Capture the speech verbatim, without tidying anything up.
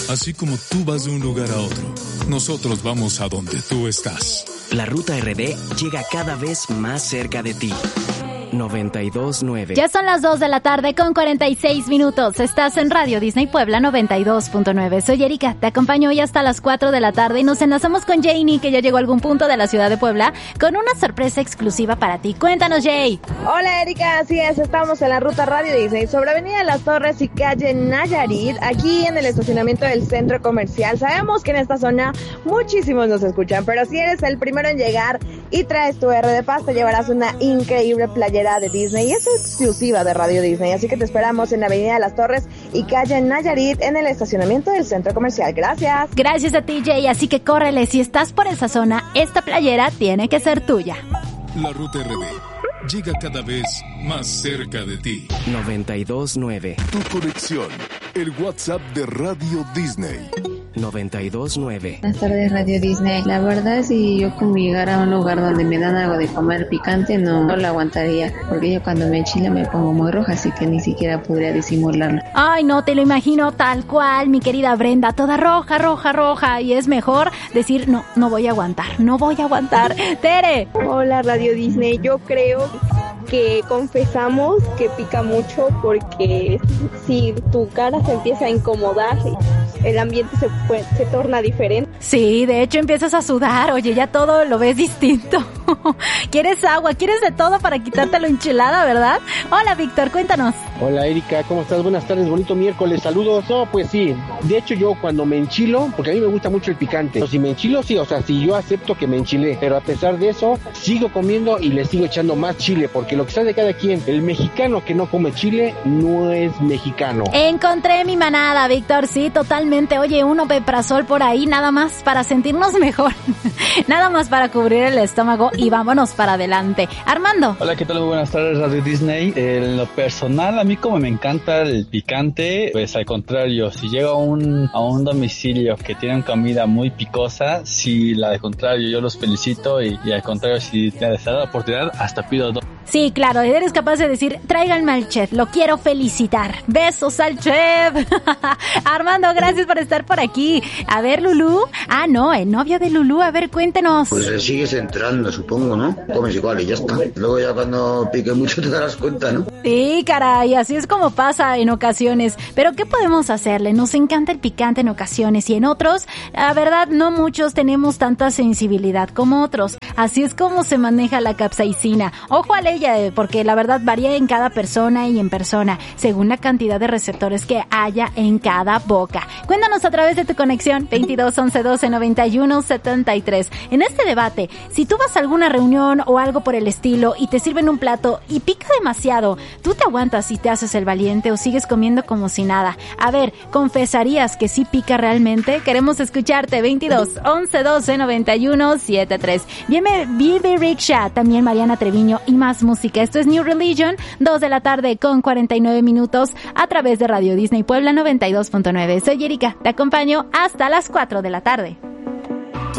Así como tú vas de un lugar a otro, nosotros vamos a donde tú estás. La Ruta R D llega cada vez más cerca de ti. noventa y dos punto nueve. Ya son las dos de la tarde con cuarenta y seis minutos. Estás en Radio Disney Puebla noventa y dos punto nueve. Soy Erika, te acompaño hoy hasta las cuatro de la tarde y nos enlazamos con Janie, que ya llegó a algún punto de la ciudad de Puebla con una sorpresa exclusiva para ti. Cuéntanos, Jay. Hola, Erika, así es, estamos en la ruta Radio Disney sobre Avenida Las Torres y calle Nayarit, aquí en el estacionamiento del centro comercial. Sabemos que en esta zona muchísimos nos escuchan, pero si eres el primero en llegar y traes tu R de Paz, te llevarás una increíble playera de Disney y es exclusiva de Radio Disney, así que te esperamos en Avenida Las Torres y calle Nayarit en el estacionamiento del centro comercial. Gracias. Gracias a ti, Jay, así que córrele, si estás por esa zona, esta playera tiene que ser tuya. La Ruta R D llega cada vez más cerca de ti. noventa y dos punto nueve. Tu conexión, el WhatsApp de Radio Disney. noventa y dos punto nueve. Buenas tardes, Radio Disney. La verdad, si yo como llegara a un lugar donde me dan algo de comer picante, no, no lo aguantaría, porque yo cuando me enchila me pongo muy roja, así que ni siquiera podría disimularlo. Ay, no, te lo imagino tal cual, mi querida Brenda, toda roja, roja, roja, y es mejor decir, no, no voy a aguantar, no voy a aguantar. Tere. Hola, Radio Disney. Yo creo que confesamos que pica mucho porque si tu cara se empieza a incomodar, el ambiente se, fue, se torna diferente. Sí, de hecho empiezas a sudar, oye, ya todo lo ves distinto. ¿Quieres agua? ¿Quieres de todo para quitarte lo enchilada, verdad? Hola, Víctor, cuéntanos. Hola, Erika, ¿cómo estás? Buenas tardes, bonito miércoles, saludos. No, pues sí, de hecho yo cuando me enchilo, porque a mí me gusta mucho el picante, si me enchilo, sí, o sea, si yo acepto que me enchilé, pero a pesar de eso, sigo comiendo y le sigo echando más chile, porque lo que sabe de cada quien, el mexicano que no come chile no es mexicano. Encontré mi manada, Víctor, sí, totalmente. Oye, un omeprazol por ahí, nada más para sentirnos mejor. Nada más para cubrir el estómago y vámonos para adelante. Armando. Hola, ¿qué tal? Muy buenas tardes, Radio Disney. En lo personal, a mí como me encanta el picante, pues al contrario, si llego a un, a un domicilio que tienen comida muy picosa, si la de contrario yo los felicito y, y al contrario, si te da la oportunidad, hasta pido dos. Sí, claro, eres capaz de decir, tráiganme al chef, lo quiero felicitar. Besos al chef. Armando, gracias por estar por aquí. A ver, Lulú. Ah, no, el novio de Lulú, a ver, cuéntenos. Pues le sigues entrando, supongo, ¿no? Comes igual y ya está. Luego ya cuando pique mucho te darás cuenta, ¿no? Sí, caray, así es como pasa en ocasiones. Pero ¿qué podemos hacerle? Nos encanta el picante en ocasiones y en otros, la verdad, no muchos tenemos tanta sensibilidad como otros. Así es como se maneja la capsaicina. Ojo a ella, porque la verdad varía en cada persona y en persona, según la cantidad de receptores que haya en cada boca. Cuéntanos a través de tu conexión veintidós once doce noventa y uno setenta y tres. En este debate, si tú vas a alguna reunión o algo por el estilo y te sirven un plato y pica demasiado, ¿tú te aguantas y te haces el valiente o sigues comiendo como si nada? A ver, ¿confesarías que sí pica realmente? Queremos escucharte. Veintidós once doce noventa y uno setenta y tres. Viene Vive Rickshaw, también Mariana Treviño y más música. Esto es New Religion, dos de la tarde con cuarenta y nueve minutos a través de Radio Disney Puebla noventa y dos punto nueve. Soy Erika, te acompaño hasta las cuatro de la tarde.